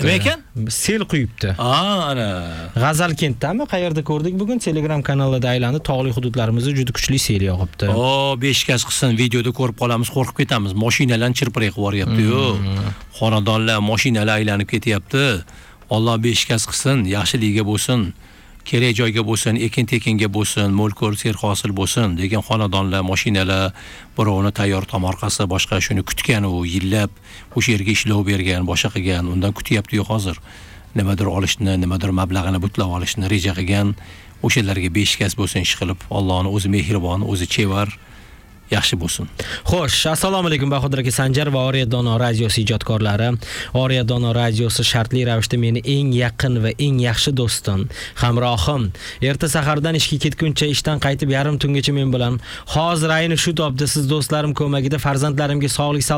Nima ekan? Sel quyibdi. Ana. G'azalkentdami? Qayerda ko'rdik bugun? Telegram kanalida aylandi. Tog'li hududlarimizda juda kuchli sel yog'ibdi. Beshkaz qilsin, videoda ko'rib qolamiz, qo'rqib ketamiz. Mashinalar chirpirab qo'yapti-yu. Xonadonlar, mashinalar aylanib ketyapti. Alloh beshkaz qilsin, yaxshiligiga bo'lsin. Kerak joyga bo'lsin, ekin-tekinga bo'lsin, mo'l-ko'l serhosil bo'lsin degan xonadonlar, mashinalar, birovni tayyor tomorqasi, boshqa shuni kutgan u yillab o'sha yerga ishlov bergan, boshqa qilgan, undan kutyapti-yu hozir. Nimadir olishni, nimadir mablag'ini butlab olishni reja qilgan, o'shalarga beshkaz bo'lsin ish qilib, Allohning o'zi mehribon, o'zi chevar, yaxshi bo'lsin. Xo'sh, assalomu alaykum Bahodir aka, Sanjar va Oriya Dono radiosi ijodkorlari. Oriya Dono radiosi shartli ravishda meni eng yaqin va eng yaxshi do'stim, hamrohim. Erta sahardan ishga ketguncha, ishdan qaytib yarim tungacha men bilan hozir ayni shu topda siz do'stlarim ko'magida farzandlarimga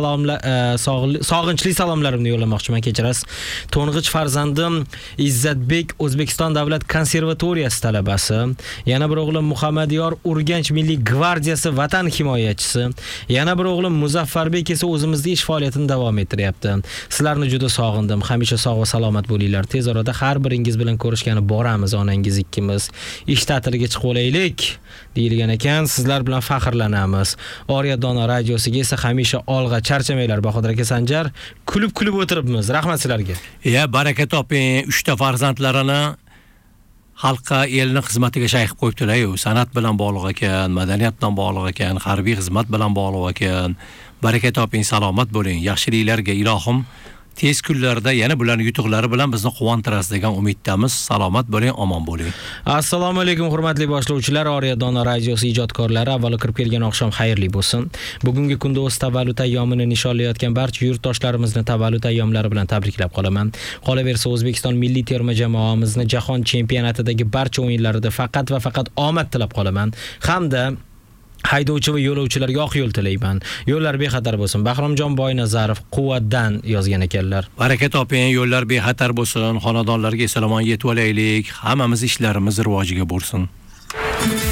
sog'inchli salomlarimni yo'llamoqchiman, kechirasiz. To'ng'ich farzandim Izzatbek O'zbekiston davlat konservatoriyasi talabasi, yana bir o'g'lim Muhammadiyor Urganch Milliy gvardiyasi vatan himoyachisi, yana bir o'g'lim Muzaffarbek esa o'zimizda ish faoliyatini davom ettiryapti. Sizlarni juda sog'indim. Hamisha sog' va salomat bo'linglar. Tez orada har biringiz bilan ko'rishgani boramiz, onangiz ikkimiz. Ish ta'tiliga chiqib olaylik deyilgan ekan. Sizlar bilan faxrlanamiz. Oriya Dono radiosiga esa hamisha olg'a, charchamanglar Bahodir aka, Sanjar. Kulib o'tiribmiz. Rahmat sizlarga. Baraka toping. 3 ta farzandlarini xalqqa, elni xizmatiga shayx qo'yibdilar-yu. San'at bilan bog'liq ekan, madaniyat bilan bog'liq ekan, harbiy xizmat bilan bog'liq ekan. Baraka toping, salomat bo'ling. Yaxshiliklarga ilohim tez kunlarda yana bularning yutuqlari bilan bizni quvontirasiz degan umiddamiz. Salomat bo'ling, omon bo'ling. Assalomu alaykum hurmatli boshlovchilar, Oriya Dono radiosi ijodkorlari. Avvalo kirib kelgan oqshom xayrli bo'lsin. Bugungi kunda o'z tavallud ayyomini nishonlayotgan barcha yurtdoshlarimizni tavallud ayyomlari bilan tabriklab qolaman. Qolaversa O'zbekiston milliy terma jamoamizni jahon chempionatidagi barcha o'yinlarida faqat va faqat omad tilab qolaman. Hamda haydovchi va yo'lovchilarga oq yo'l tilayman. Yo'llar bexatar bo'lsin. Bahromjon Boynazarov Quvvatdan yozgan ekanlar. Baraka toping, yo'llar bexatar bo'lsin, xonadonlarga eson-omon yetib olaylik, hammamiz ishlarimiz rivojiga bo'lsin.